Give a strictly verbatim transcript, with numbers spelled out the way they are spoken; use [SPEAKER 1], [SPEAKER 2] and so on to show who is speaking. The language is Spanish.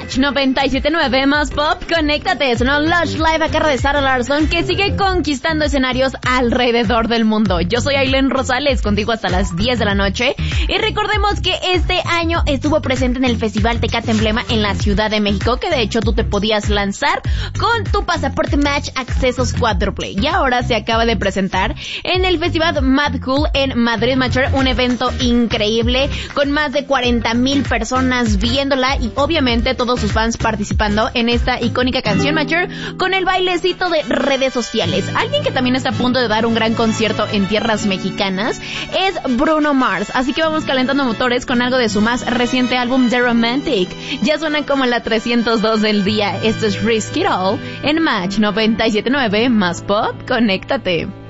[SPEAKER 1] Match noventa y siete punto nueve más Pop, conéctate. Es una Lush Live a cargo de Sarah Larsson que sigue conquistando escenarios alrededor del mundo. Yo soy Aileen Rosales, contigo hasta las diez de la noche. Y recordemos que este año estuvo presente en el Festival Tecate Emblema en la Ciudad de México, que de hecho tú te podías lanzar con tu pasaporte Match accesos cuádruple. Y ahora se acaba de presentar en el Festival Mad Cool en Madrid Mature, un evento increíble con más de cuarenta mil personas viéndola y obviamente todos sus fans participando en esta icónica canción Mature con el bailecito de redes sociales. Alguien que también está a punto de dar un gran concierto en tierras mexicanas es Bruno Mars, así que vamos calentando motores con algo de su más reciente álbum The Romantic. Ya suena como la trescientos dos del día. Esto es Risk It All en Match noventa y siete punto nueve más Pop, conéctate.